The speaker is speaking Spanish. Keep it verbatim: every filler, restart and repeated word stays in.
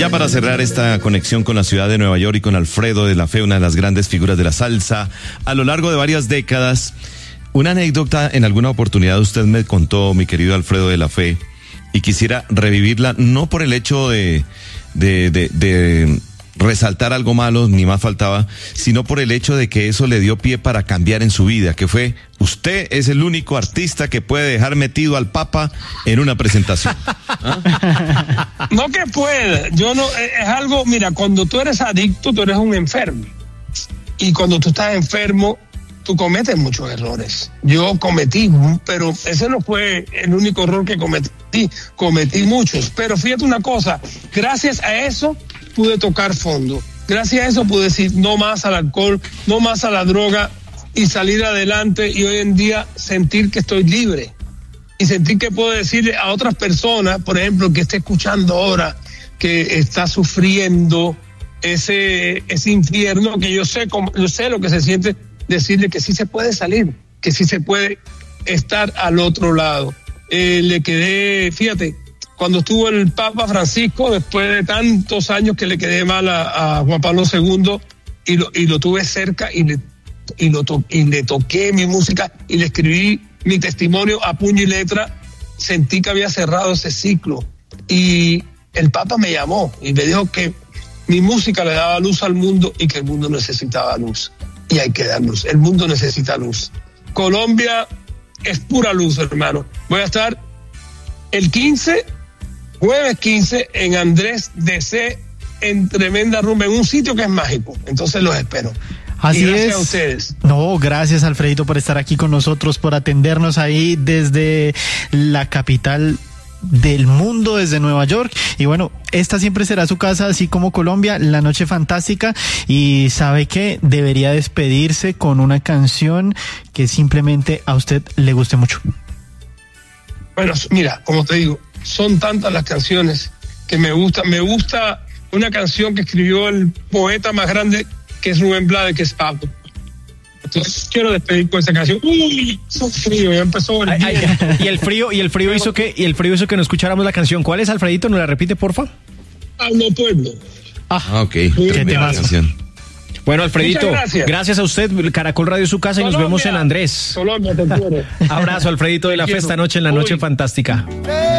ya para cerrar esta conexión con la ciudad de Nueva York y con Alfredo de la Fe, una de las grandes figuras de la salsa, a lo largo de varias décadas, una anécdota en alguna oportunidad usted me contó, mi querido Alfredo de la Fe, y quisiera revivirla, no por el hecho de, de, de, de resaltar algo malo, ni más faltaba, sino por el hecho de que eso le dio pie para cambiar en su vida, que fue: usted es el único artista que puede dejar metido al Papa en una presentación. ¿Ah? No que pueda, yo no, es algo, mira, cuando tú eres adicto, tú eres un enfermo. Y cuando tú estás enfermo, tú cometes muchos errores. Yo cometí, pero ese no fue el único error que cometí, cometí muchos. Pero fíjate una cosa, gracias a eso pude tocar fondo. Gracias a eso pude decir no más al alcohol, no más a la droga, y salir adelante, y hoy en día sentir que estoy libre y sentir que puedo decirle a otras personas, por ejemplo, que esté escuchando ahora, que está sufriendo ese ese infierno, que yo sé cómo, yo sé lo que se siente, decirle que sí se puede salir, que sí se puede estar al otro lado. Eh, le quedé, fíjate, cuando estuvo el Papa Francisco, después de tantos años que le quedé mal a, a Juan Pablo segundo, y lo, y lo tuve cerca, y le Y, lo to- y le toqué mi música y le escribí mi testimonio a puño y letra, sentí que había cerrado ese ciclo. Y el Papa me llamó y me dijo que mi música le daba luz al mundo y que el mundo necesitaba luz. Y hay que dar luz. El mundo necesita luz. Colombia es pura luz, hermano. Voy a estar el quince, jueves quince, en Andrés D C, en tremenda rumba, en un sitio que es mágico. Entonces los espero. Así y gracias es. a ustedes. No, gracias, Alfredito, por estar aquí con nosotros, por atendernos ahí desde la capital del mundo, desde Nueva York. Y bueno, esta siempre será su casa, así como Colombia, La Noche Fantástica. Y sabe que debería despedirse con una canción que simplemente a usted le guste mucho. Bueno, mira, como te digo, son tantas las canciones que me gustan. Me gusta una canción que escribió el poeta más grande, que es Rubén Blades, que es Pablo. Entonces quiero despedir con esa canción. Uy, eso frío, ya empezó el ay, ay, y el frío, y el frío hizo que, y el frío hizo que no escucháramos la canción. ¿Cuál es, Alfredito? ¿Nos la repite, porfa? Pablo Pueblo. Ah, ok. Qué temazo. Bueno, Alfredito, gracias. gracias a usted. Caracol Radio es su casa. Colombia, y nos vemos en Andrés. Colombia, te quiero. Abrazo, Alfredito de la Fe, esta noche en La Noche Fantástica.